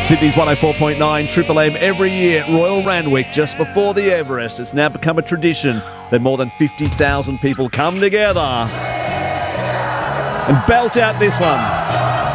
Sydney's 104.9 Triple M every year at Royal Randwick just before the Everest. It's now become a tradition that more than 50,000 people come together and belt out this one.